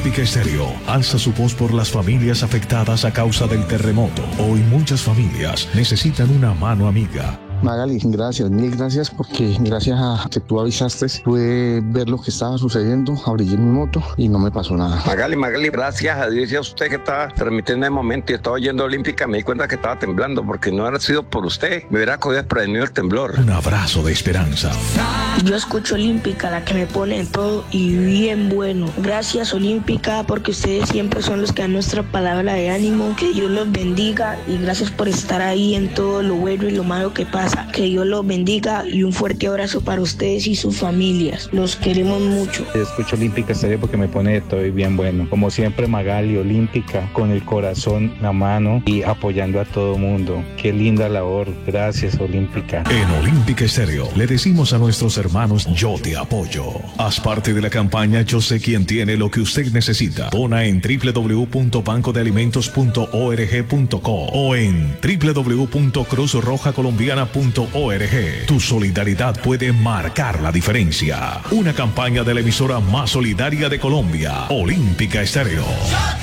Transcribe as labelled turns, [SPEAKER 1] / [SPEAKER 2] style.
[SPEAKER 1] Olímpica Estéreo alza su voz por las familias afectadas a causa del terremoto. Hoy muchas familias necesitan una mano amiga.
[SPEAKER 2] Magali, gracias, mil gracias, porque gracias a que tú avisaste pude ver lo que estaba sucediendo, abrí mi moto y no me pasó nada.
[SPEAKER 3] Magali, gracias a Dios y a usted que estaba transmitiendo el momento y estaba oyendo Olímpica, me di cuenta que estaba temblando, porque no hubiera sido por usted, me hubiera cogido desprevenido el temblor.
[SPEAKER 1] Un abrazo de esperanza.
[SPEAKER 4] Yo escucho Olímpica, la que me pone en todo y bien bueno. Gracias Olímpica, porque ustedes siempre son los que dan nuestra palabra de ánimo. Que Dios los bendiga y gracias por estar ahí en todo lo bueno y lo malo que pasa. Que Dios los bendiga y un fuerte abrazo para ustedes y sus familias. Los queremos mucho.
[SPEAKER 5] Yo escucho Olímpica Estéreo porque me pone de todo y bien bueno. Como siempre, Magali, Olímpica, con el corazón, la mano y apoyando a todo mundo. Qué linda labor. Gracias, Olímpica.
[SPEAKER 1] En Olímpica Estéreo le decimos a nuestros hermanos: yo te apoyo. Haz parte de la campaña Yo sé quién tiene lo que usted necesita. Dona en www.bancodealimentos.org.co o en www.cruzrojacolombiana.org. Tu solidaridad puede marcar la diferencia. Una campaña de la emisora más solidaria de Colombia, Olímpica Estéreo.